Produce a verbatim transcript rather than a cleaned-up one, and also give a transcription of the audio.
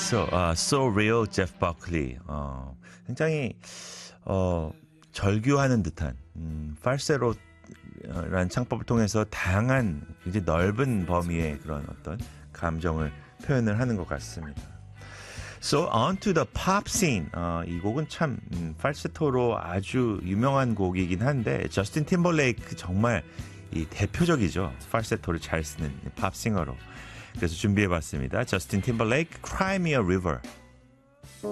So, uh, so real, Jeff Buckley. 어, 굉장히 어, 절규하는 듯한 음, 팔세로라는 창법을 통해서 다양한 굉장히 넓은 범위의 그런 어떤 감정을 표현을 하는 것 같습니다. So on to the pop scene. 어, 이 곡은 참 음, 팔세토로 아주 유명한 곡이긴 한데 저스틴 팀벌레이크 정말 이 대표적이죠. 팔세토를 잘 쓰는 팝싱어로. 그래서 준비해봤습니다. 저스틴 팀벌레이크, Cry Me a River.